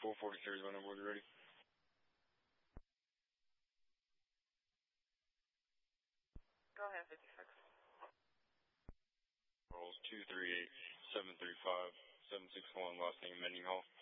443 is whenever you're ready. Go ahead, 56. Rolls 238-735-761, last name Menning Hall.